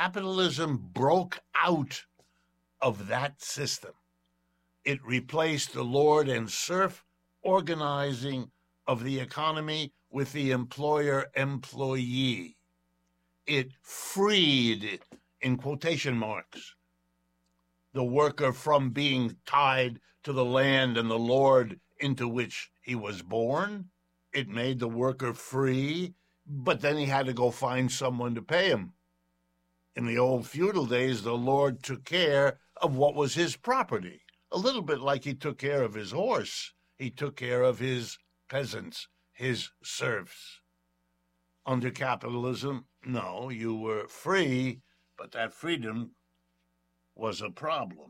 capitalism broke out of that system. It replaced the lord and serf organizing of the economy with the employer-employee. It freed, in quotation marks, the worker from being tied to the land and the lord into which he was born. It made the worker free, but then he had to go find someone to pay him. In the old feudal days, the lord took care of what was his property, a little bit like he took care of his horse. He took care of his peasants, his serfs. Under capitalism, no, you were free, but that freedom was a problem.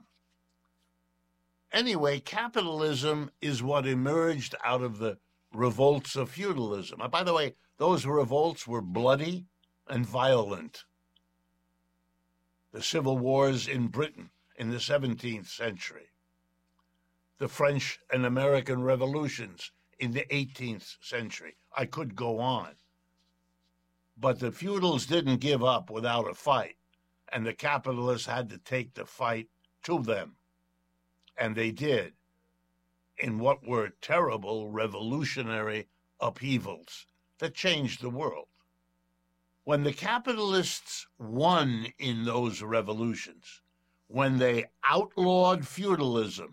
Anyway, capitalism is what emerged out of the revolts of feudalism. And by the way, those revolts were bloody and violent. The civil wars in Britain in the 17th century, the French and American revolutions in the 18th century. I could go on. But the feudals didn't give up without a fight, and the capitalists had to take the fight to them. And they did, in what were terrible revolutionary upheavals that changed the world. When the capitalists won in those revolutions, when they outlawed feudalism,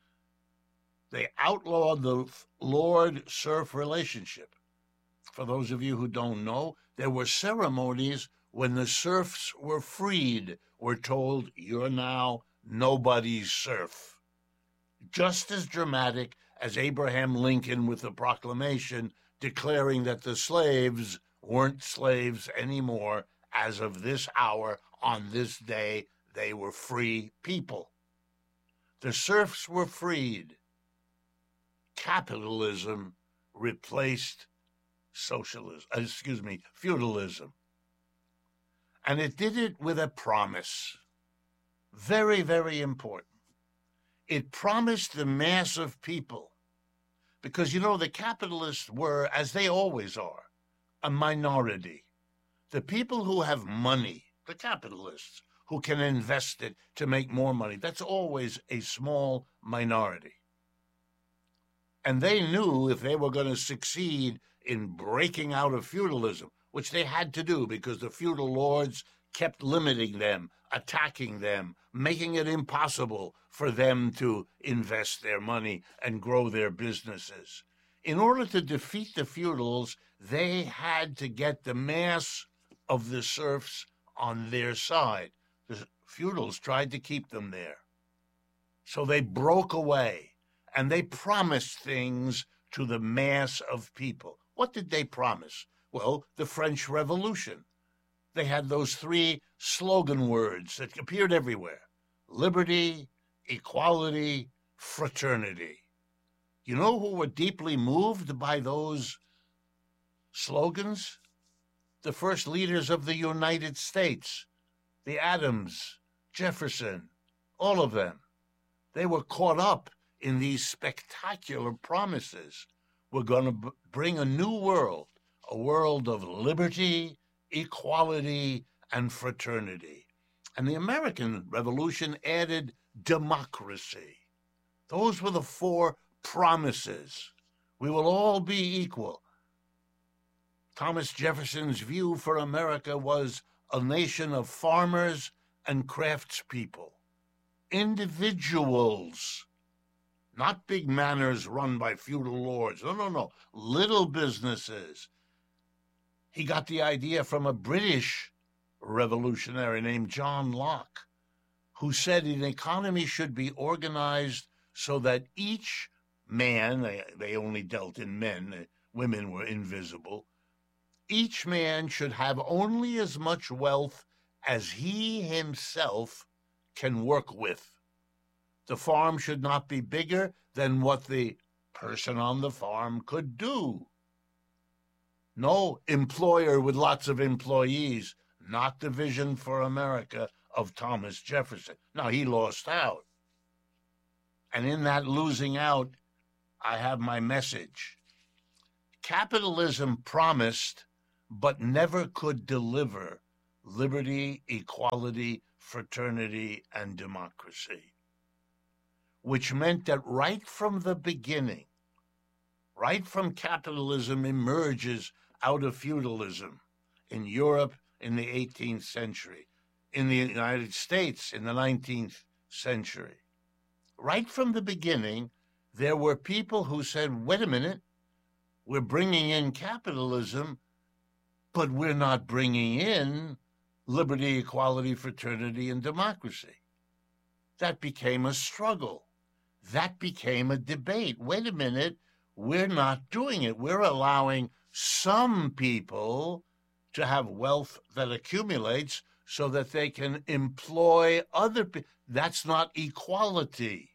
they outlawed the lord-serf relationship. For those of you who don't know, there were ceremonies when the serfs were freed, were told, you're now nobody's serf. Just as dramatic as Abraham Lincoln with the proclamation declaring that the slaves weren't slaves anymore. As of this hour, on this day, they were free people. The serfs were freed. Capitalism replaced feudalism. And it did it with a promise. Very, very important. It promised the mass of people, because, you know, the capitalists were, as they always are, a minority. The people who have money, the capitalists, who can invest it to make more money, that's always a small minority. And they knew if they were going to succeed in breaking out of feudalism, which they had to do because the feudal lords kept limiting them, attacking them, making it impossible for them to invest their money and grow their businesses. In order to defeat the feudals, they had to get the mass of the serfs on their side. The feudals tried to keep them there. So they broke away, and they promised things to the mass of people. What did they promise? Well, the French Revolution. They had those three slogan words that appeared everywhere: liberty, equality, fraternity. You know who were deeply moved by those slogans? The first leaders of the United States, the Adams, Jefferson, all of them. They were caught up in these spectacular promises. We're going to bring a new world, a world of liberty, equality, and fraternity. And the American Revolution added democracy. Those were the four promises. We will all be equal. Thomas Jefferson's view for America was a nation of farmers and craftspeople, individuals, not big manors run by feudal lords. No. Little businesses. He got the idea from a British revolutionary named John Locke, who said an economy should be organized so that each man, they only dealt in men, women were invisible, each man should have only as much wealth as he himself can work with. The farm should not be bigger than what the person on the farm could do. No employer with lots of employees, not the vision for America of Thomas Jefferson. Now, he lost out. And in that losing out, I have my message. Capitalism promised, but never could deliver, liberty, equality, fraternity, and democracy, which meant that right from the beginning, right from capitalism emerges out of feudalism in Europe in the 18th century, in the United States in the 19th century. Right from the beginning, there were people who said, wait a minute, we're bringing in capitalism, but we're not bringing in liberty, equality, fraternity, and democracy. That became a struggle. That became a debate. Wait a minute, we're not doing it. We're allowing some people to have wealth that accumulates so that they can employ other people. That's not equality.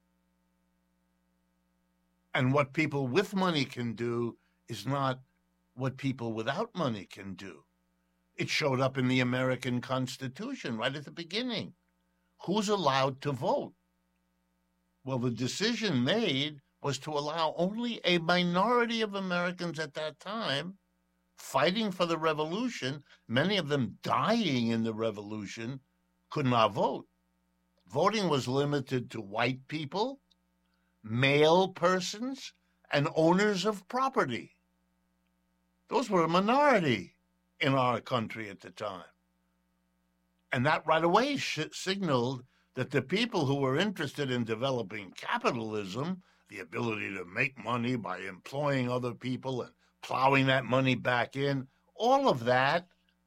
And what people with money can do is not what people without money can do. It showed up in the American Constitution right at the beginning. Who's allowed to vote? Well, the decision made was to allow only a minority of Americans at that time fighting for the revolution, many of them dying in the revolution, could not vote. Voting was limited to white people, male persons, and owners of property. Those were a minority in our country at the time. And that right away signaled that the people who were interested in developing capitalism, the ability to make money by employing other people and plowing that money back in, all of that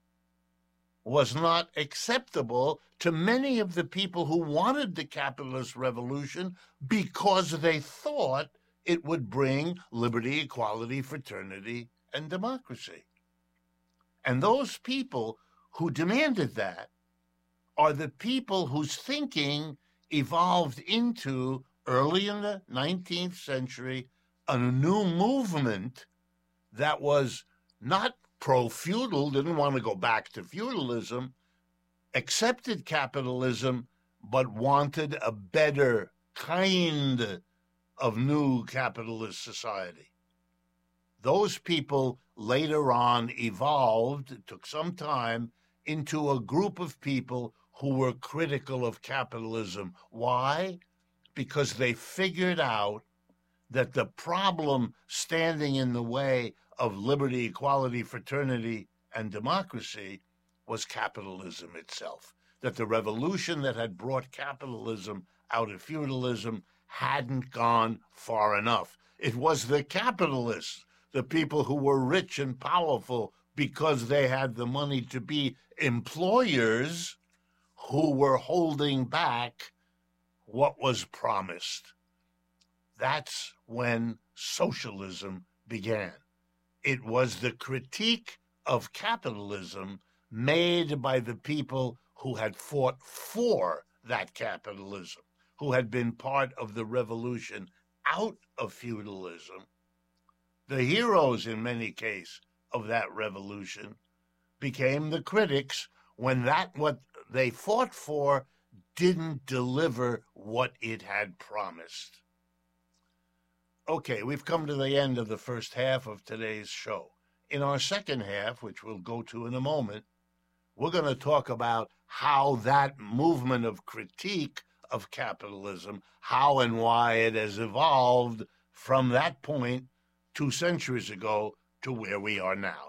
was not acceptable to many of the people who wanted the capitalist revolution because they thought it would bring liberty, equality, fraternity, and democracy. And those people who demanded that are the people whose thinking evolved into, early in the 19th century, a new movement that was not pro-feudal, didn't want to go back to feudalism, accepted capitalism, but wanted a better kind of new capitalist society. Those people later on evolved, it took some time, into a group of people who were critical of capitalism. Why? Because they figured out that the problem standing in the way of liberty, equality, fraternity, and democracy was capitalism itself. That the revolution that had brought capitalism out of feudalism hadn't gone far enough. It was the capitalists, the people who were rich and powerful because they had the money to be employers, who were holding back what was promised. That's when socialism began. It was the critique of capitalism made by the people who had fought for that capitalism, who had been part of the revolution out of feudalism. The heroes, in many cases, of that revolution became the critics when what they fought for didn't deliver what it had promised. Okay, we've come to the end of the first half of today's show. In our second half, which we'll go to in a moment, we're going to talk about how that movement of critique of capitalism, how and why it has evolved from that point 2 centuries ago to where we are now.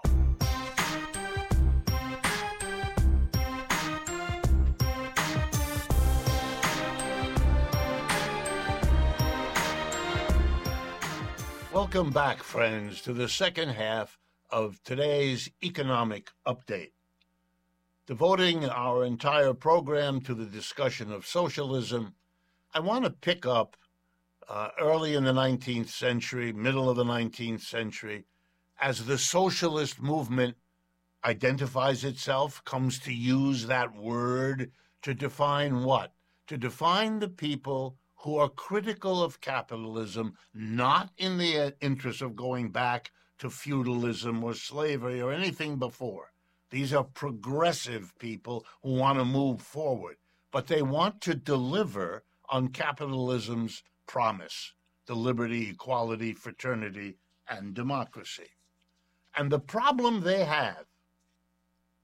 Welcome back, friends, to the second half of today's economic update. Devoting our entire program to the discussion of socialism, I want to pick up early in the 19th century, middle of the 19th century, as the socialist movement identifies itself, comes to use that word to define what? To define the people who are critical of capitalism, not in the interest of going back to feudalism or slavery or anything before. These are progressive people who want to move forward, but they want to deliver on capitalism's promise, the liberty, equality, fraternity, and democracy. And the problem they have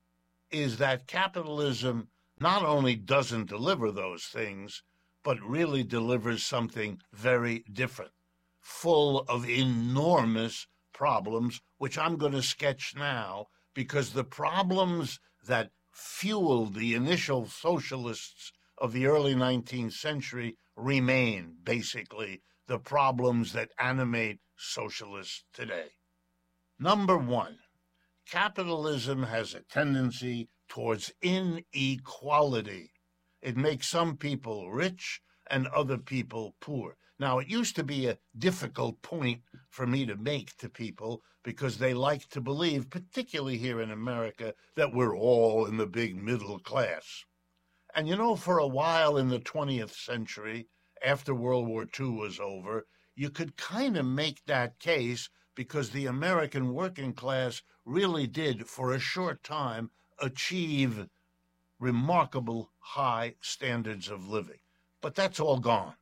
is that capitalism not only doesn't deliver those things, but really delivers something very different, full of enormous problems, which I'm going to sketch now, because the problems that fueled the initial socialists of the early 19th century remain basically the problems that animate socialists today. Number one, capitalism has a tendency towards inequality. It makes some people rich and other people poor. Now, it used to be a difficult point for me to make to people because they like to believe, particularly here in America, that we're all in the big middle class. And you know, for a while in the 20th century, after World War II was over, you could kind of make that case because the American working class really did, for a short time, achieve remarkable high standards of living. But that's all gone.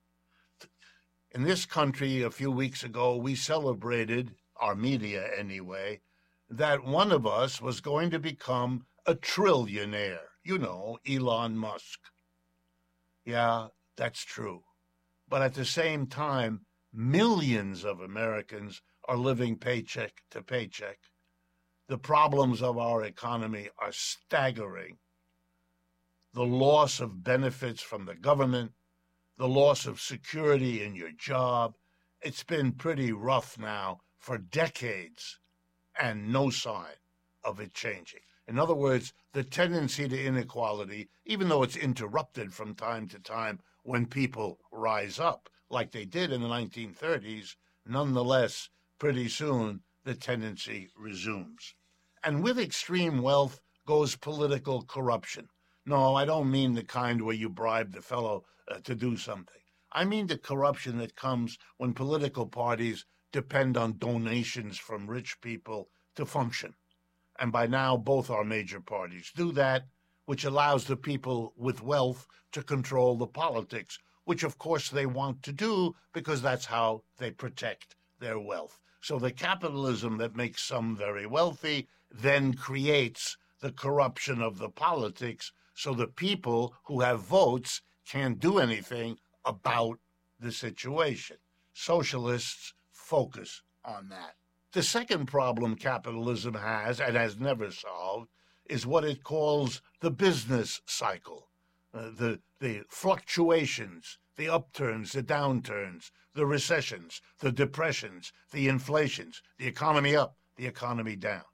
In this country, a few weeks ago, we celebrated, our media anyway, that one of us was going to become a trillionaire. You know, Elon Musk. Yeah, that's true. But at the same time, millions of Americans are living paycheck to paycheck. The problems of our economy are staggering. The loss of benefits from the government, the loss of security in your job, it's been pretty rough now for decades, and no sign of it changing. In other words, the tendency to inequality, even though it's interrupted from time to time when people rise up, like they did in the 1930s, nonetheless, pretty soon the tendency resumes. And with extreme wealth goes political corruption. No, I don't mean the kind where you bribe the fellow to do something. I mean the corruption that comes when political parties depend on donations from rich people to function. And by now, both our major parties do that, which allows the people with wealth to control the politics, which of course they want to do because that's how they protect their wealth. So the capitalism that makes some very wealthy then creates the corruption of the politics, so the people who have votes can't do anything about the situation. Socialists focus on that. The second problem capitalism has, and has never solved, is what it calls the business cycle. The fluctuations, the upturns, the downturns, the recessions, the depressions, the inflations, the economy up, the economy down.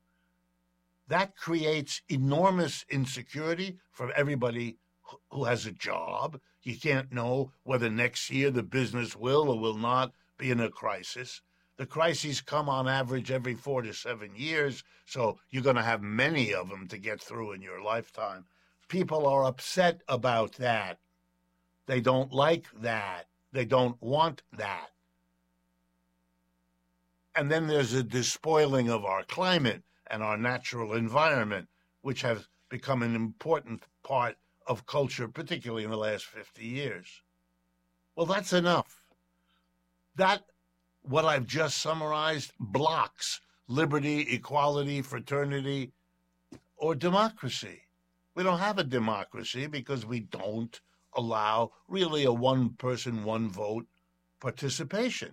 That creates enormous insecurity for everybody who has a job. You can't know whether next year the business will or will not be in a crisis. The crises come on average every 4 to 7 years, so you're going to have many of them to get through in your lifetime. People are upset about that. They don't like that. They don't want that. And then there's a despoiling of our climate and our natural environment, which has become an important part of culture, particularly in the last 50 years. Well, that's enough. That, what I've just summarized, blocks liberty, equality, fraternity, or democracy. We don't have a democracy because we don't allow really a one-person, one-vote participation.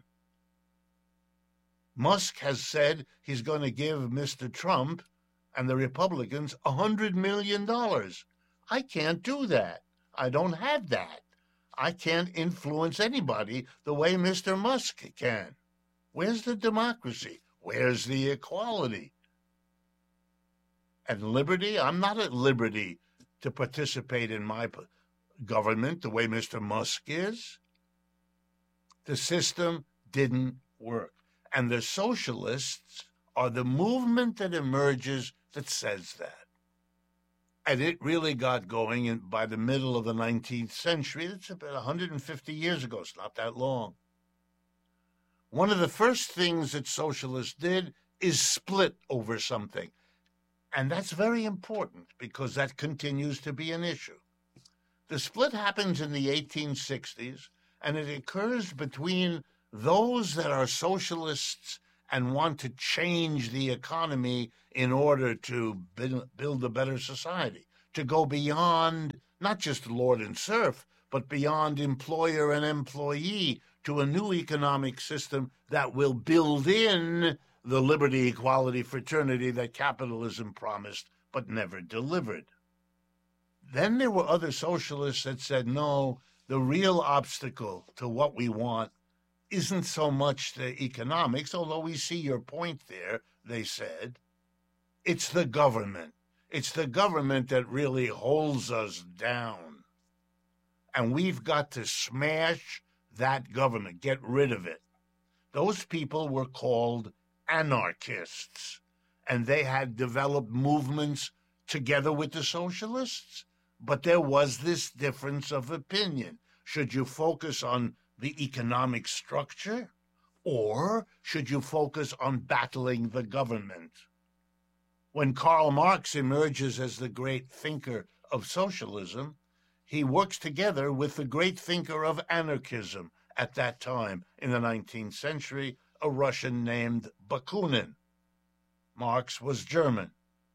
Musk has said he's going to give Mr. Trump and the Republicans $100 million. I can't do that. I don't have that. I can't influence anybody the way Mr. Musk can. Where's the democracy? Where's the equality? And liberty? I'm not at liberty to participate in my government the way Mr. Musk is. The system didn't work. And the socialists are the movement that emerges that says that. And it really got going by the middle of the 19th century. That's about 150 years ago. It's not that long. One of the first things that socialists did is split over something. And that's very important because that continues to be an issue. The split happens in the 1860s, and it occurs between those that are socialists and want to change the economy in order to build a better society, to go beyond not just lord and serf, but beyond employer and employee to a new economic system that will build in the liberty, equality, fraternity that capitalism promised but never delivered. Then there were other socialists that said, no, the real obstacle to what we want isn't so much the economics, although we see your point there, they said. It's the government. It's the government that really holds us down. And we've got to smash that government, get rid of it. Those people were called anarchists, and they had developed movements together with the socialists. But there was this difference of opinion. Should you focus on the economic structure, or should you focus on battling the government? When Karl Marx emerges as the great thinker of socialism, he works together with the great thinker of anarchism at that time in the 19th century, a Russian named Bakunin. Marx was German.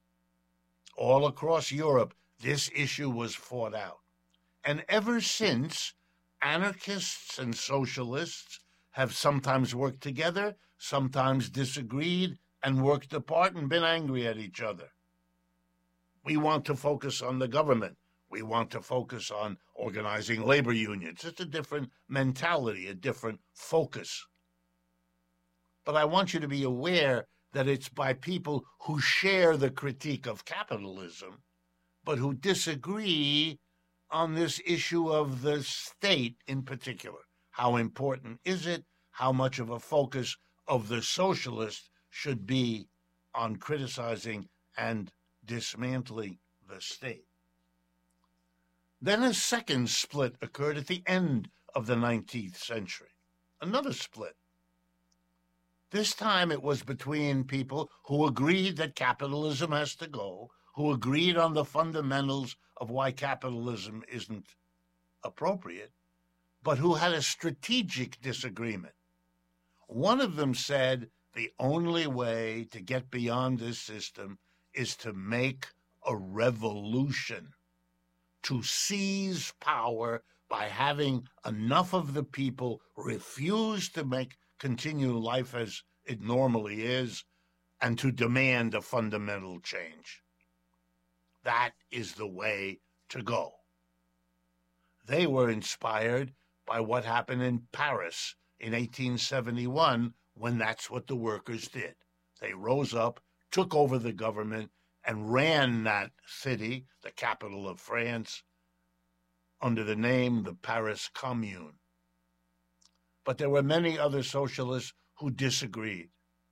All across Europe, this issue was fought out. And ever since, anarchists and socialists have sometimes worked together, sometimes disagreed, and worked apart and been angry at each other. We want to focus on the government. We want to focus on organizing labor unions. It's a different mentality, a different focus. But I want you to be aware that it's by people who share the critique of capitalism, but who disagree on this issue of the state in particular. How important is it? How much of a focus of the socialists should be on criticizing and dismantling the state? Then a second split occurred at the end of the 19th century. Another split. This time it was between people who agreed that capitalism has to go, who agreed on the fundamentals of why capitalism isn't appropriate, but who had a strategic disagreement. One of them said the only way to get beyond this system is to make a revolution, to seize power by having enough of the people refuse to continue life as it normally is, and to demand a fundamental change. That is the way to go. They were inspired by what happened in Paris in 1871, when that's what the workers did. They rose up, took over the government, and ran that city, the capital of France, under the name the Paris Commune. But there were many other socialists who disagreed.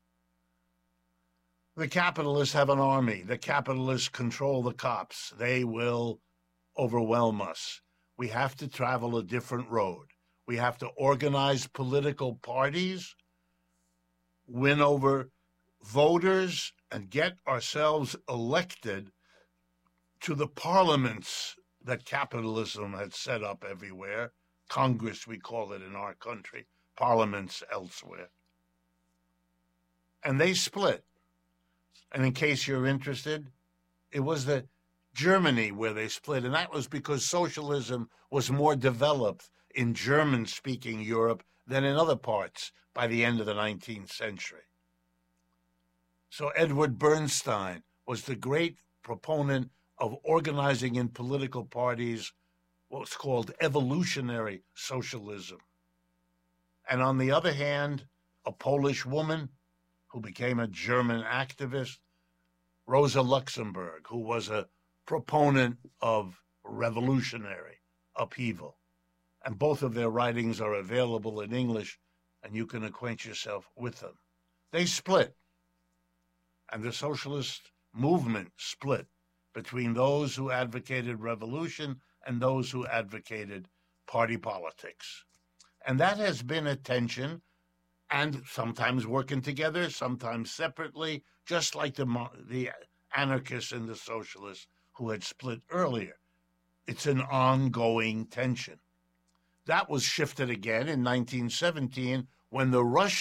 The capitalists have an army. The capitalists control the cops. They will overwhelm us. We have to travel a different road. We have to organize political parties, win over voters, and get ourselves elected to the parliaments that capitalism had set up everywhere. Congress, we call it in our country, parliaments elsewhere. And they split. And in case you're interested, it was Germany where they split, and that was because socialism was more developed in German-speaking Europe than in other parts by the end of the 19th century. So Edward Bernstein was the great proponent of organizing in political parties what's called evolutionary socialism. And on the other hand, a Polish woman who became a German activist, Rosa Luxemburg, who was a proponent of revolutionary upheaval. And both of their writings are available in English, and you can acquaint yourself with them. They split, and the socialist movement split between those who advocated revolution and those who advocated party politics. And that has been a tension, and sometimes working together, sometimes separately, just like the anarchists and the socialists who had split earlier. It's an ongoing tension. That was shifted again in 1917 when the Russian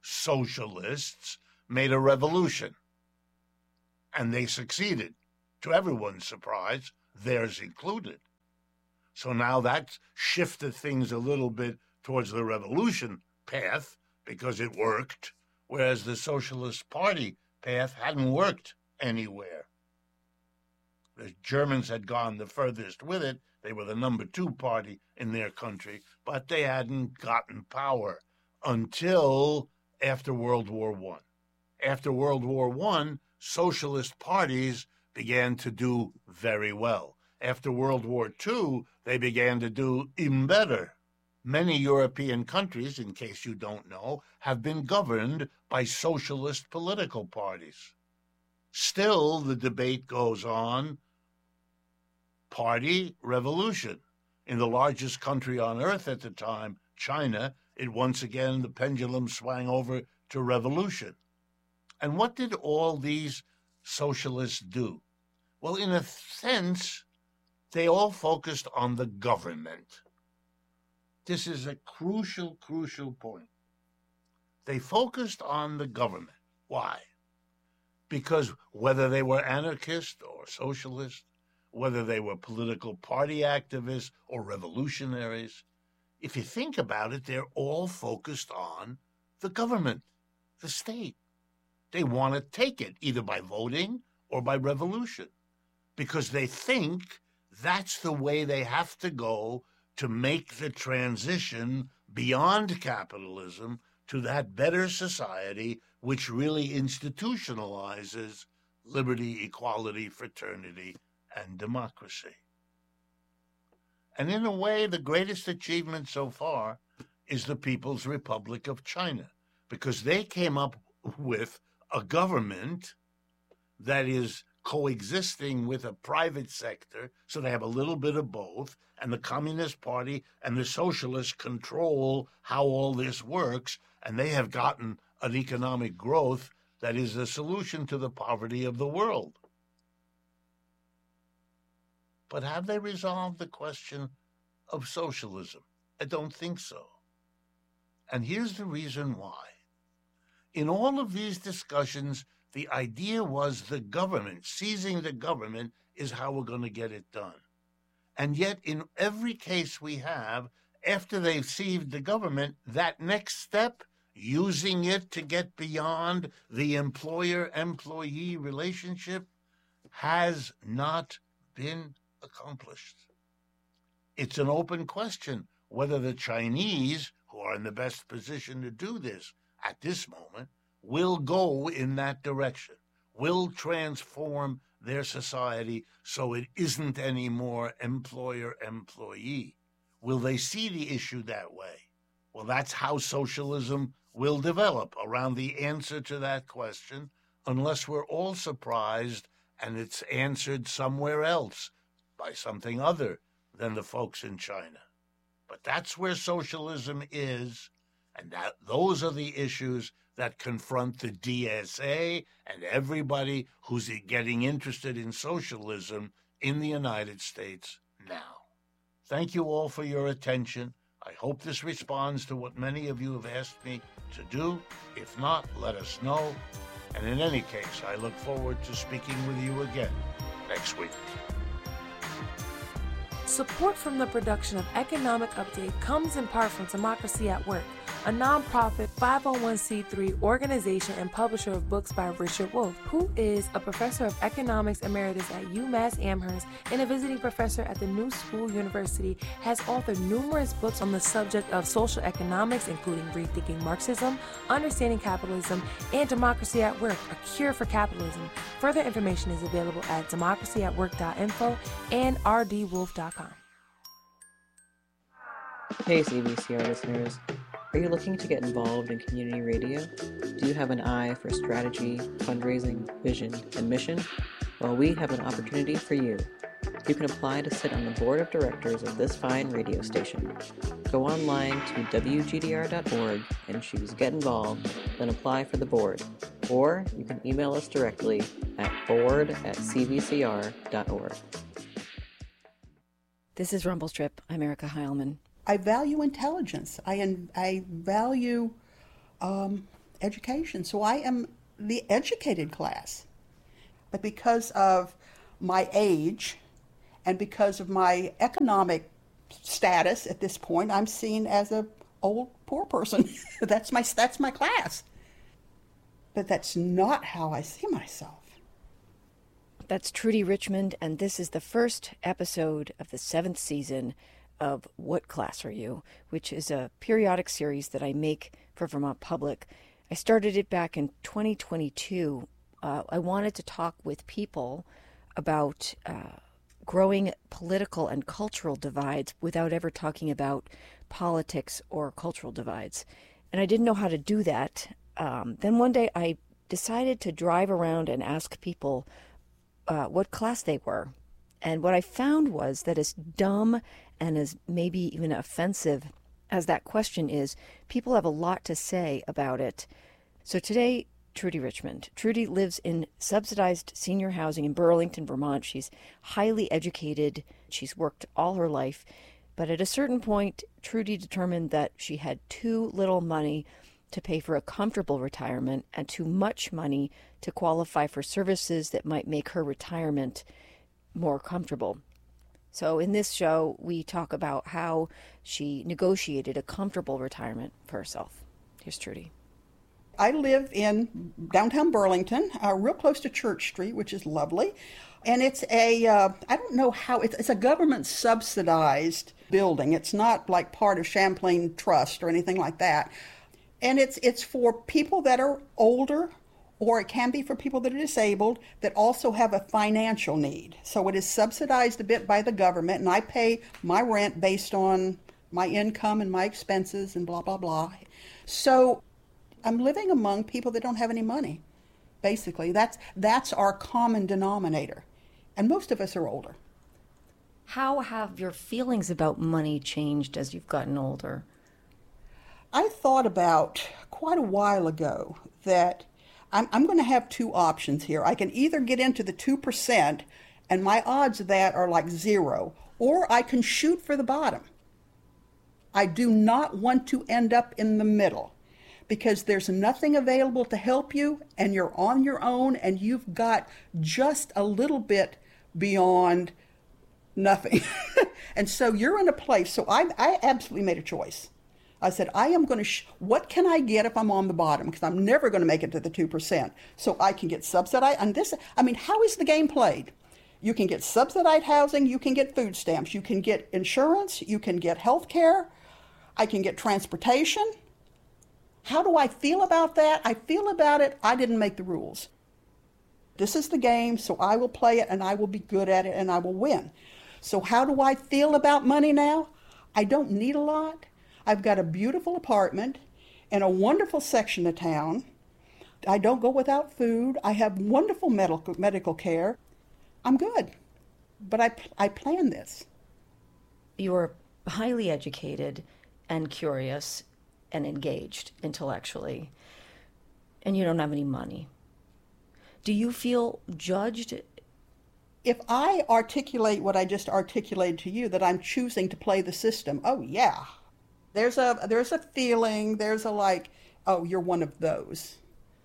socialists made a revolution. And they succeeded, to everyone's surprise, theirs included. So now that's shifted things a little bit towards the revolution path because it worked, whereas the Socialist Party path hadn't worked anywhere. The Germans had gone the furthest with it. They were the number 2 party in their country, but they hadn't gotten power until after World War I. After World War I, socialist parties began to do very well. After World War II, they began to do even better. Many European countries, in case you don't know, have been governed by socialist political parties. Still, the debate goes on, party revolution. In the largest country on earth at the time, China, it once again, the pendulum swung over to revolution. And what did all these socialists do? Well, in a sense, they all focused on the government. This is a crucial point. They focused on the government. Why? Because whether they were anarchist or socialist, whether they were political party activists or revolutionaries, if you think about it, they're all focused on the government, the state. They want to take it either by voting or by revolution because they think that's the way they have to go to make the transition beyond capitalism to that better society which really institutionalizes liberty, equality, fraternity, and democracy. And in a way, the greatest achievement so far is the People's Republic of China, because they came up with a government that is coexisting with a private sector, so they have a little bit of both, and the Communist Party and the Socialists control how all this works, and they have gotten an economic growth that is a solution to the poverty of the world. But have they resolved the question of socialism? I don't think so. And here's the reason why. In all of these discussions, the idea was the government, seizing the government is how we're going to get it done. And yet, in every case we have, after they've seized the government, that next step, using it to get beyond the employer-employee relationship, has not been accomplished. It's an open question whether the Chinese, who are in the best position to do this at this moment, will go in that direction, will transform their society so it isn't anymore employer-employee. Will they see the issue that way? Well, that's how socialism will develop, around the answer to that question, unless we're all surprised and it's answered somewhere else by something other than the folks in China. But that's where socialism is, and those are the issues that confront the DSA and everybody who's getting interested in socialism in the United States now. Thank you all for your attention. I hope this responds to what many of you have asked me to do. If not, let us know. And in any case, I look forward to speaking with you again next week. Support from the production of Economic Update comes in part from Democracy at Work, a nonprofit 501c3 organization and publisher of books by Richard Wolff, who is a professor of economics emeritus at UMass Amherst and a visiting professor at the New School University, has authored numerous books on the subject of social economics, including Rethinking Marxism, Understanding Capitalism, and Democracy at Work, A Cure for Capitalism. Further information is available at democracyatwork.info and rdwolf.com. Hey CBCR listeners, are you looking to get involved in community radio? Do you have an eye for strategy, fundraising, vision, and mission? Well, we have an opportunity for you. You can apply to sit on the board of directors of this fine radio station. Go online to wgdr.org and choose Get Involved, then apply for the board. Or you can email us directly at board@cbcr.org. This is Rumble Strip. I'm Erica Heilman. I value intelligence. I value education. So I am the educated class. But because of my age and because of my economic status at this point, I'm seen as a old poor person. That's my class. But that's not how I see myself. That's Trudy Richmond, and this is the first episode of the 7th season of What Class Are You?, which is a periodic series that I make for Vermont Public. I started it back in 2022. I wanted to talk with people about growing political and cultural divides without ever talking about politics or cultural divides. And I didn't know how to do that. Then one day I decided to drive around and ask people what class they were. And what I found was that as dumb and as maybe even offensive as that question is, people have a lot to say about it. So today, Trudy Richmond. Trudy lives in subsidized senior housing in Burlington, Vermont. She's highly educated. She's worked all her life. But at a certain point, Trudy determined that she had too little money to pay for a comfortable retirement and too much money to qualify for services that might make her retirement more comfortable. So in this show, we talk about how she negotiated a comfortable retirement for herself. Here's Trudy. I live in downtown Burlington, real close to Church Street, which is lovely. And it's I don't know how, it's a government subsidized building. It's not like part of Champlain Trust or anything like that. And it's for people that are older, or it can be for people that are disabled that also have a financial need. So it is subsidized a bit by the government, and I pay my rent based on my income and my expenses and blah, blah, blah. So I'm living among people that don't have any money, basically. That's our common denominator. And most of us are older. How have your feelings about money changed as you've gotten older? I thought about quite a while ago that I'm going to have two options here. I can either get into the 2%, and my odds of that are like 0, or I can shoot for the bottom. I do not want to end up in the middle, because there's nothing available to help you, and you're on your own, and you've got just a little bit beyond nothing. And so you're in a place. So I absolutely made a choice. I said, I am going to, what can I get if I'm on the bottom? Because I'm never going to make it to the 2%. So I can get subsidized. And this, I mean, how is the game played? You can get subsidized housing. You can get food stamps. You can get insurance. You can get health care. I can get transportation. How do I feel about that? I feel about it, I didn't make the rules. This is the game, so I will play it, and I will be good at it, and I will win. So how do I feel about money now? I don't need a lot. I've got a beautiful apartment in a wonderful section of town. I don't go without food. I have wonderful medical care. I'm good. But I planned this. You're highly educated and curious and engaged intellectually, and you don't have any money. Do you feel judged? If I articulate what I just articulated to you, that I'm choosing to play the system, oh yeah. There's a feeling, there's a like, oh, you're one of those.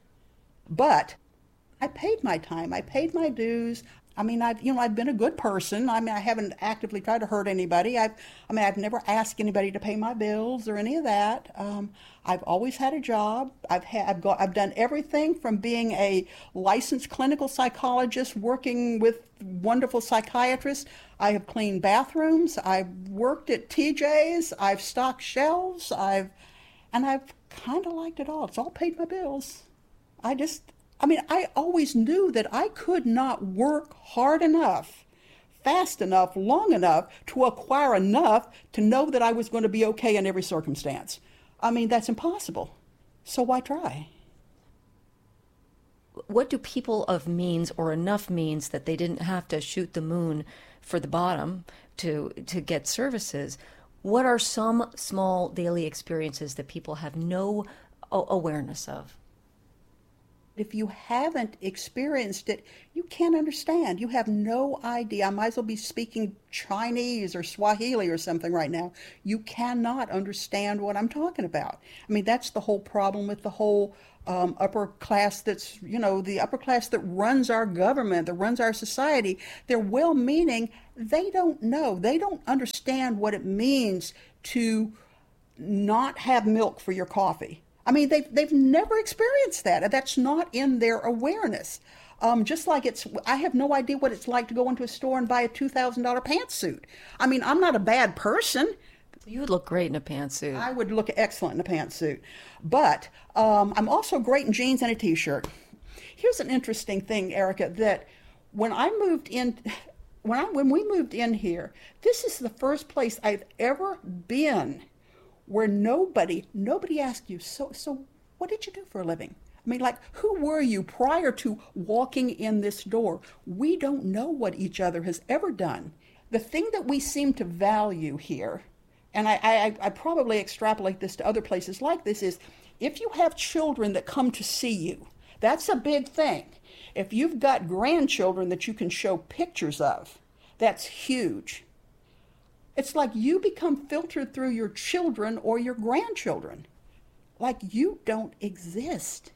But I paid my time, I paid my dues. I mean, I've been a good person. I mean, I haven't actively tried to hurt anybody. I've never asked anybody to pay my bills or any of that. I've always had a job. I've done everything from being a licensed clinical psychologist, working with wonderful psychiatrists. I have cleaned bathrooms. I've worked at TJ's. I've stocked shelves. I've kind of liked it all. It's all paid my bills. I always knew that I could not work hard enough, fast enough, long enough to acquire enough to know that I was going to be okay in every circumstance. I mean, that's impossible. So why try? What do people of means or enough means that they didn't have to shoot the moon for the bottom to get services? What are some small daily experiences that people have no awareness of? If you haven't experienced it, you can't understand. You have no idea. I might as well be speaking Chinese or Swahili or something right now. You cannot understand what I'm talking about. I mean, that's the whole problem with the whole upper class that's, the upper class that runs our government, that runs our society. They're well-meaning. They don't know. They don't understand what it means to not have milk for your coffee. I mean, they've never experienced that. That's not in their awareness. Just like I have no idea what it's like to go into a store and buy a $2,000 pantsuit. I mean, I'm not a bad person. You would look great in a pantsuit. I would look excellent in a pantsuit. But I'm also great in jeans and a t-shirt. Here's an interesting thing, Erica, that when we moved in here, this is the first place I've ever been where nobody asked you, so what did you do for a living? I mean, like, who were you prior to walking in this door? We don't know what each other has ever done. The thing that we seem to value here, and I probably extrapolate this to other places like this, is if you have children that come to see you, that's a big thing. If you've got grandchildren that you can show pictures of, that's huge. It's like you become filtered through your children or your grandchildren. Like you don't exist.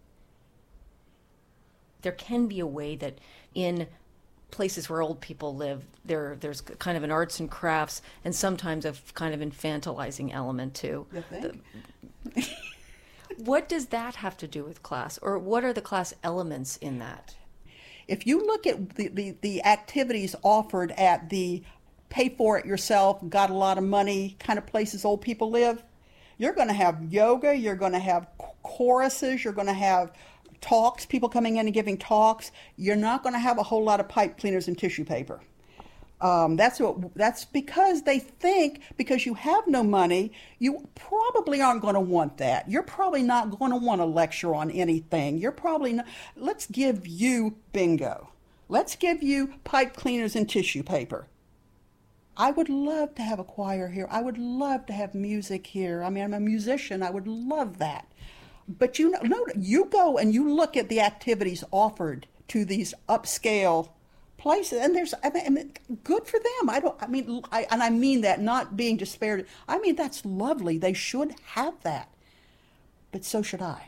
There can be a way that in places where old people live, there's kind of an arts and crafts and sometimes a kind of infantilizing element too. You think? What does that have to do with class? Or what are the class elements in that? If you look at the activities offered at the pay for it yourself, got a lot of money kind of places old people live, you're going to have yoga, you're going to have choruses, you're going to have talks, people coming in and giving talks. You're not going to have a whole lot of pipe cleaners and tissue paper. That's because they think because you have no money, you probably aren't going to want that. You're probably not going to want to lecture on anything. You're probably not. Let's give you bingo. Let's give you pipe cleaners and tissue paper. I would love to have a choir here. I would love to have music here. I mean, I'm a musician. I would love that. But you go and you look at the activities offered to these upscale places, and good for them. I mean that not being disparaging. I mean, that's lovely. They should have that. But so should I.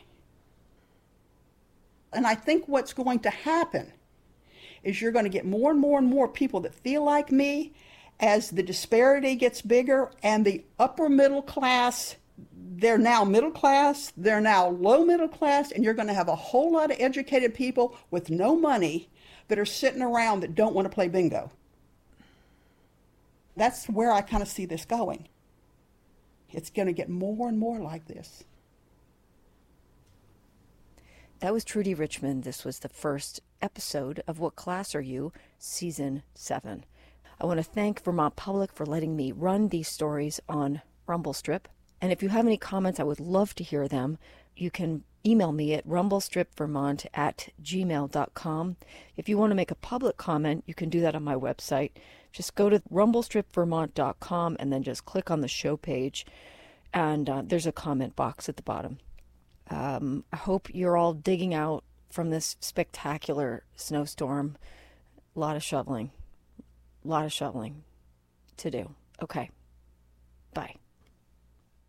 And I think what's going to happen is you're going to get more and more and more people that feel like me as the disparity gets bigger, and the upper middle class, they're now middle class, they're now low middle class, and you're going to have a whole lot of educated people with no money that are sitting around that don't want to play bingo. That's where I kind of see this going. It's going to get more and more like this. That was Trudy Richmond. This was the first episode of What Class Are You? Season 7. I want to thank Vermont Public for letting me run these stories on Rumble Strip. And if you have any comments, I would love to hear them. You can email me at rumblestripvermont@gmail.com. If you want to make a public comment, you can do that on my website. Just go to rumblestripvermont.com and then just click on the show page. And there's a comment box at the bottom. I hope you're all digging out from this spectacular snowstorm. A lot of shoveling to do. Okay. Bye.